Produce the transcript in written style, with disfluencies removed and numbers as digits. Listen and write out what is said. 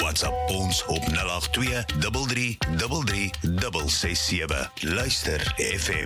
WhatsApp ons op 082 33 667. Luister FM.